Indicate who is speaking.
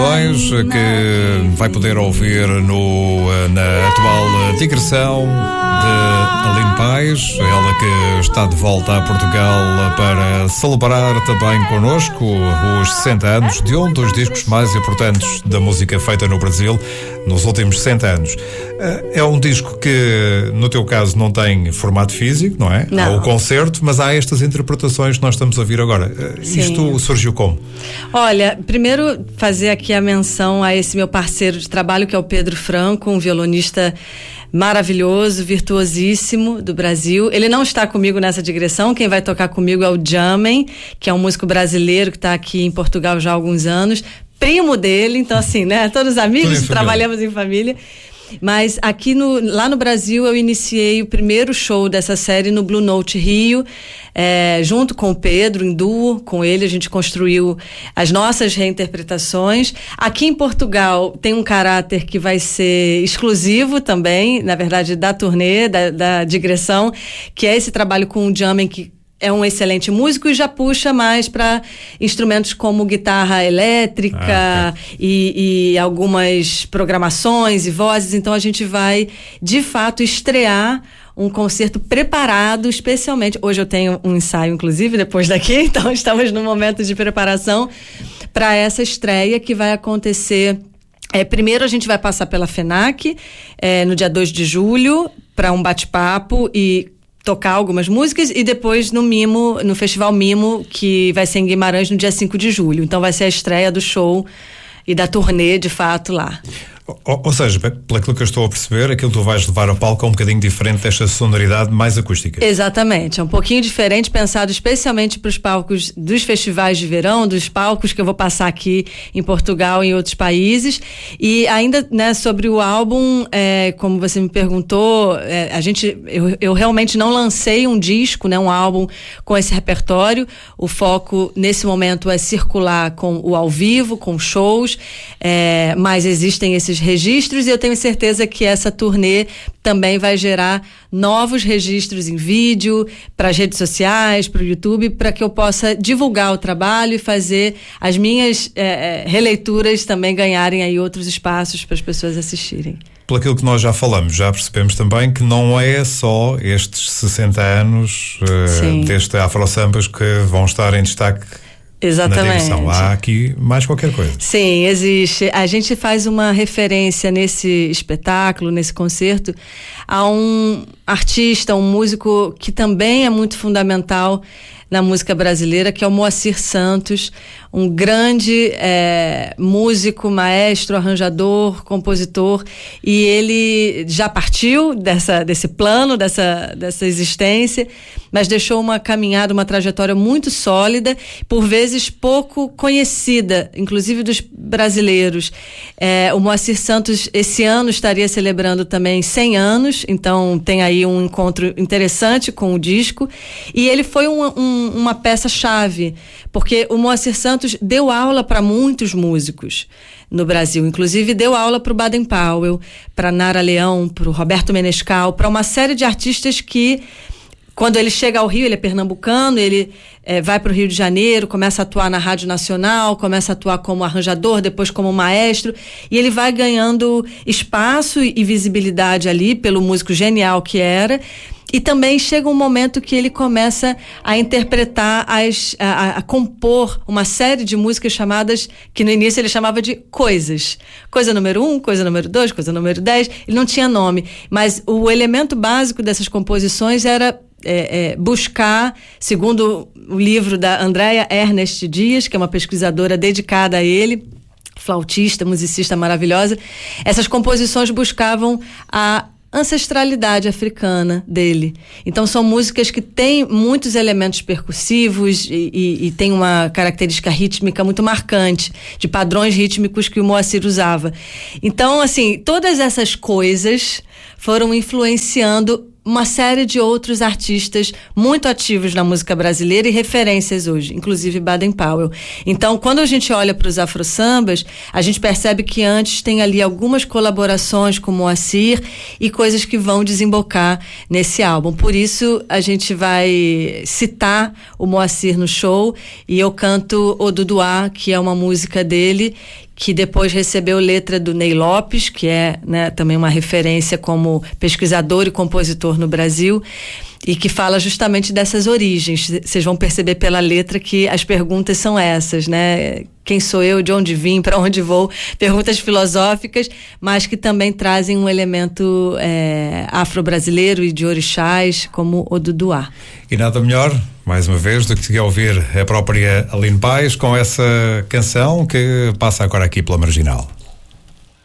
Speaker 1: Que vai poder ouvir na atual digressão de Aline Paes, ela que está de volta a Portugal para celebrar também connosco os 60 anos de um dos discos mais importantes da música feita no Brasil nos últimos 60 anos. É um disco que, no teu caso, não tem formato físico, não é?
Speaker 2: Não.
Speaker 1: Há o concerto, mas há estas interpretações que nós estamos a ouvir agora.
Speaker 2: Sim.
Speaker 1: Isto surgiu como?
Speaker 2: Olha, primeiro fazer aqui a menção a esse meu parceiro de trabalho, que é o Pedro Franco, um violonista maravilhoso, virtuosíssimo do Brasil. Ele não está comigo nessa digressão, quem vai tocar comigo é o Jamen, que é um músico brasileiro que está aqui em Portugal já há alguns anos, primo dele, então assim, né, todos amigos, trabalhamos em família. Mas aqui lá no Brasil eu iniciei o primeiro show dessa série no Blue Note Rio, junto com o Pedro, em duo com ele, a gente construiu as nossas reinterpretações. Aqui em Portugal tem um caráter que vai ser exclusivo também, na verdade, da turnê, da digressão, que é esse trabalho com o Jamen, que é um excelente músico e já puxa mais para instrumentos como guitarra elétrica e algumas programações e vozes. Então a gente vai, de fato, estrear um concerto preparado especialmente. Hoje eu tenho um ensaio, inclusive, depois daqui, então estamos no momento de preparação para essa estreia que vai acontecer. Primeiro a gente vai passar pela FENAC no dia 2 de julho para um bate-papo e tocar algumas músicas, e depois no Festival Mimo, que vai ser em Guimarães no dia 5 de julho. Então vai ser a estreia do show e da turnê, de fato, lá.
Speaker 1: Ou seja, pelo que eu estou a perceber, aquilo que tu vais levar ao palco é um bocadinho diferente desta sonoridade mais acústica.
Speaker 2: Exatamente, é um pouquinho diferente, pensado especialmente para os palcos dos festivais de verão, dos palcos que eu vou passar aqui em Portugal e em outros países. E ainda, né, sobre o álbum, como você me perguntou, eu realmente não lancei um disco, né, um álbum com esse repertório. O foco nesse momento é circular com o ao vivo, com shows, mas existem esses registros, e eu tenho certeza que essa turnê também vai gerar novos registros em vídeo, para as redes sociais, para o YouTube, para que eu possa divulgar o trabalho e fazer as minhas releituras também ganharem aí outros espaços para as pessoas assistirem.
Speaker 1: Por aquilo que nós já falamos, já percebemos também que não é só estes 60 anos deste Afro Sambas que vão estar em destaque.
Speaker 2: Exatamente.
Speaker 1: Há aqui mais qualquer coisa.
Speaker 2: Sim, existe. A gente faz uma referência nesse espetáculo, nesse concerto, a um artista, um músico que também é muito fundamental na música brasileira, que é o Moacir Santos, um grande músico, maestro, arranjador, compositor, e ele já partiu desse plano, dessa existência, mas deixou uma caminhada, uma trajetória muito sólida, por vezes pouco conhecida, inclusive dos brasileiros. O Moacir Santos esse ano estaria celebrando também 100 anos, então tem aí um encontro interessante com o disco, e ele foi uma peça-chave, porque o Moacir Santos deu aula para muitos músicos no Brasil, inclusive deu aula para o Baden Powell, para Nara Leão, para o Roberto Menescal, para uma série de artistas que, quando ele chega ao Rio, ele é pernambucano, ele vai para o Rio de Janeiro, começa a atuar na Rádio Nacional, começa a atuar como arranjador, depois como maestro, e ele vai ganhando espaço e visibilidade ali pelo músico genial que era. E também chega um momento que ele começa a interpretar, a compor uma série de músicas chamadas, que no início ele chamava de coisas. Coisa número 1, coisa número 2, coisa número 10, ele não tinha nome. Mas o elemento básico dessas composições era buscar, segundo o livro da Andréa Ernest Dias, que é uma pesquisadora dedicada a ele, flautista, musicista maravilhosa, essas composições buscavam a ancestralidade africana dele. Então são músicas que têm muitos elementos percussivos e tem uma característica rítmica muito marcante, de padrões rítmicos que o Moacir usava. Então, assim, todas essas coisas foram influenciando uma série de outros artistas muito ativos na música brasileira e referências hoje, inclusive Baden Powell. Então, quando a gente olha para os afro-sambas, a gente percebe que antes tem ali algumas colaborações com o Moacir e coisas que vão desembocar nesse álbum. Por isso, a gente vai citar o Moacir no show, e eu canto O Duduá, que é uma música dele, que depois recebeu letra do Ney Lopes, que é, né, também uma referência como pesquisador e compositor no Brasil, e que fala justamente dessas origens. Vocês vão perceber pela letra que as perguntas são essas, né? Quem sou eu, de onde vim, para onde vou? Perguntas filosóficas, mas que também trazem um elemento afro-brasileiro e de orixás, como o Duduá.
Speaker 1: E nada melhor, mais uma vez, do que ouvir a própria Aline Paes com essa canção que passa agora aqui pela Marginal.